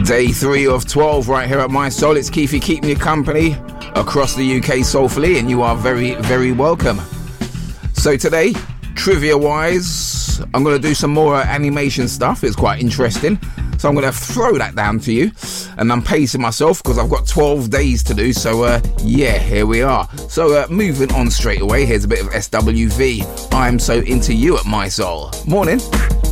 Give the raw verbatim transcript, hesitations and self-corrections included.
Day three of twelve right here at My Soul. It's Keithy keeping you company across the U K soulfully, and you are very, very welcome. So today, trivia-wise, I'm going to do some more uh, animation stuff. It's quite interesting. So I'm going to throw that down to you. And I'm pacing myself because I've got twelve days to do. So, uh, yeah, here we are. So, uh, moving on straight away. Here's a bit of S W V. I'm so into you at My Soul. Morning.